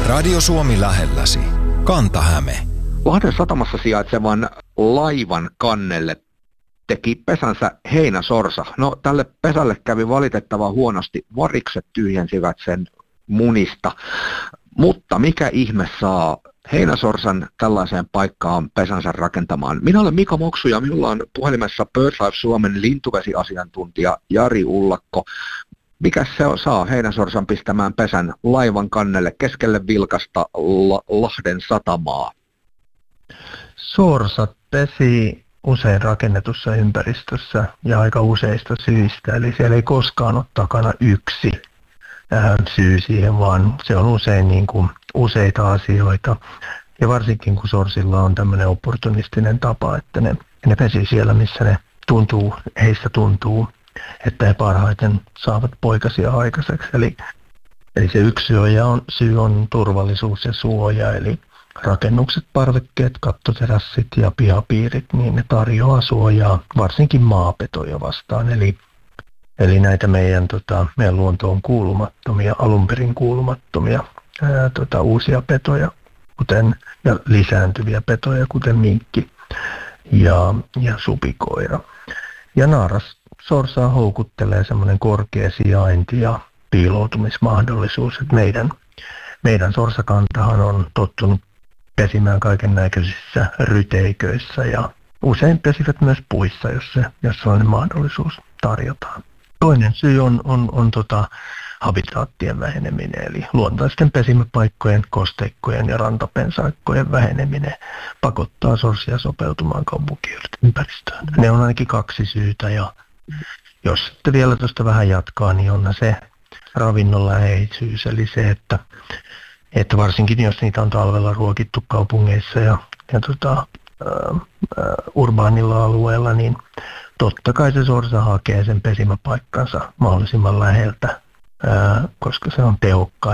Radio Suomi lähelläsi. Kanta-Häme. Lahden satamassa sijaitsevan laivan kannelle teki pesänsä heinäsorsa. No, tälle pesälle kävi valitettavan huonosti. Varikset tyhjensivät sen munista. Mutta mikä ihme saa heinäsorsan tällaiseen paikkaan pesänsä rakentamaan? Minä olen Mika Moksu ja minulla on puhelimessa BirdLife Suomen lintuvesiasiantuntija Jari Ullakko. Mikä se saa heinäsorsan pistämään pesän laivan kannelle keskelle vilkasta Lahden satamaa? Sorsat pesi usein rakennetussa ympäristössä ja aika useista syistä, eli siellä ei koskaan ole takana yksi syy siihen, vaan se on usein niin kuin useita asioita. Ja varsinkin kun sorsilla on tämmöinen opportunistinen tapa, että ne pesii siellä, missä heistä tuntuu, että he parhaiten saavat poikasia aikaiseksi. Eli se yksi syy on turvallisuus ja suoja, eli rakennukset, parvekkeet, kattoterassit ja pihapiirit, niin ne tarjoaa suojaa varsinkin maapetoja vastaan. Eli näitä meidän luontoon kuulumattomia, alun perin kuulumattomia uusia petoja, ja lisääntyviä petoja, kuten minkki ja supikoira. Ja naarassorsaa houkuttelee semmoinen korkea sijainti ja piiloutumismahdollisuus. Että meidän sorsakantahan on tottunut pesimään kaiken näköisissä ryteiköissä ja usein pesivät myös puissa, jos sellainen mahdollisuus tarjotaan. Toinen syy on habitaattien väheneminen, eli luontaisten pesimäpaikkojen, kosteikkojen ja rantapensaikkojen väheneminen pakottaa sorsia sopeutumaan kaupunkiympäristöön. Ne on ainakin kaksi syytä, ja jos sitten vielä tuosta vähän jatkaa, niin on se ravinnon läheisyys, eli se, että varsinkin jos niitä on talvella ruokittu kaupungeissa ja urbaanilla alueella, niin totta kai se sorsa hakee sen pesimäpaikkansa mahdollisimman läheltä, koska se on tehokkain